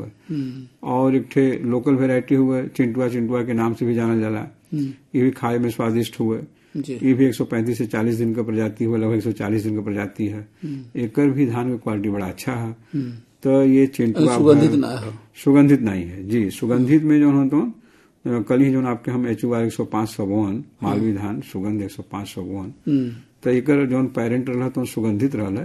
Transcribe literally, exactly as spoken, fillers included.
और एक ठे लोकल वेराइटी हुए चिंटुआ चिंटुआ के नाम से भी जाना जाला, ये भी खाए में स्वादिष्ट हुए। ये भी एक सौ पैंतीस से चालीस दिन का प्रजाति हुआ, लगभग एक सौ चालीस दिन का प्रजाति है। एकर भी धान का क्वालिटी बड़ा अच्छा है। तो ये चिंटुआ सुगंधित ना हो, सुगंधित नहीं है जी। सुगंधित में जो हो तो कल ही जो आपके हम एच यू आर एक सौ पांच सौ वन मालवी धान सुगंध एक सौ पांच सौ वन, तो एक जो पेरेंट रहा तो सुगंधित रहा